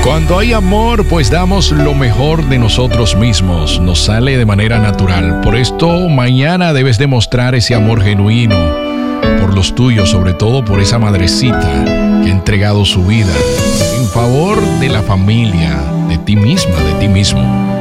Cuando hay amor, pues damos lo mejor de nosotros mismos. Nos sale de manera natural. Por esto, mañana debes demostrar ese amor genuino por los tuyos, sobre todo por esa madrecita que ha entregado su vida en favor de la familia, de ti misma, de ti mismo.